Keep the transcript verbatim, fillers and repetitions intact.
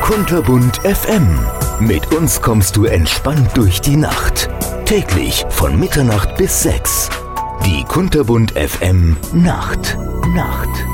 Kunterbunt F M. Mit uns kommst du entspannt durch die Nacht. Täglich von Mitternacht bis sechs. Die Kunterbunt F M Nacht. Nacht.